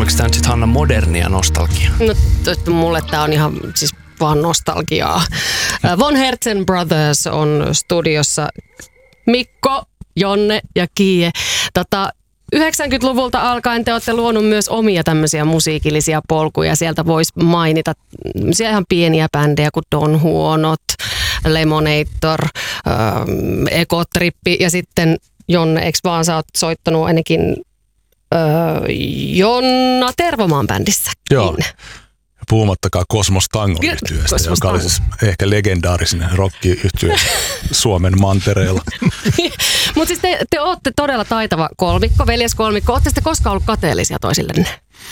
oliko tämä nyt sitten Hanna modernia nostalgia? No mulle tää on ihan siis vaan nostalgiaa. Von Herzen Brothers on studiossa. Mikko, Jonne ja Kie. 90-luvulta alkaen te olette luonut myös omia tämmöisiä musiikillisia polkuja. Sieltä voisi mainita ihan pieniä bändejä kuin Don Huonot, Lemonator, Ekotrippi ja sitten Jonne, eikö vaan sä oot soittanut ainakin Jonna Tervomaan bändissä? Joo. Puhumattakaan Kosmos Tango-yhtyeestä, joka oli siis ehkä legendaarisin rock-yhtye Suomen mantereella. Mutta siis te ootte todella taitava kolmikko, veljeskolmikko. Ootte sitten koskaan ollut kateellisia toisillenne?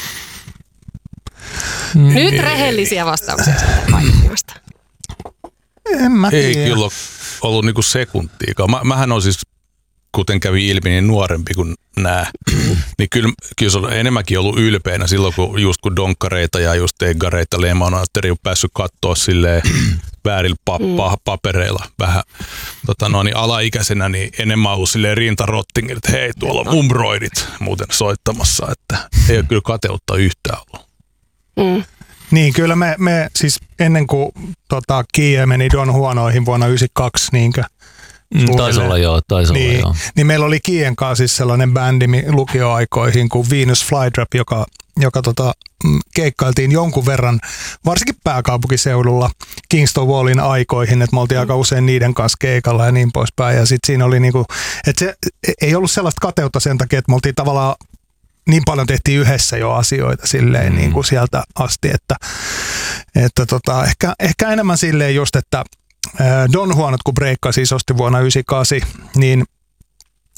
Nyt rehellisiä vastauksia sitten. En mä tiedä. Ei kyllä ole ollut niinku sekuntiikaan. Mähän on siis, kuten kävi ilmi, niin nuorempi kuin nämä. Niin kyllä se on enemmänkin ollut ylpeänä silloin, kun donkkareita ja just eggareita, Lemonateri on päässyt katsoa silleen väärillä papereilla vähän alaikäisenä, niin enemmän ollut silleen rintarottingin, että hei, tuolla on umbroidit muuten soittamassa, että ei ole kyllä kateutta yhtään ollut. Niin, kyllä me siis ennen kuin Kie meni Don Huonoihin vuonna 1992, niinkö? Taisi olla joo. Niin meillä oli Kien kanssa siis sellainen bändi lukioaikoihin kuin Venus Flytrap, joka keikkailtiin jonkun verran, varsinkin pääkaupunkiseudulla Kingston Wallin aikoihin, että me oltiin aika usein niiden kanssa keikalla ja niin poispäin. Ja sitten siinä oli niinku, että se ei ollut sellaista kateutta sen takia, että me oltiin tavallaan niin paljon tehtiin yhdessä jo asioita silleen niin kuin sieltä asti, että ehkä enemmän silleen just, että Don Huonot, kun breikkasi isosti vuonna 1998, niin